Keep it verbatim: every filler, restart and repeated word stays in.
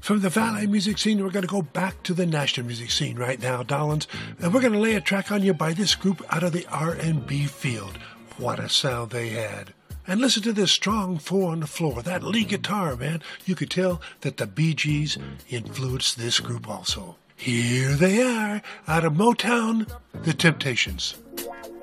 From the Valley music scene, we're going to go back to the national music scene right now, Dollins. And we're going to lay a track on you by this group out of the R and B field. What a sound they had. And listen to this strong four on the floor. That lead guitar, man. You could tell that the Bee Gees influenced this group also. Here they are, out of Motown, The Temptations.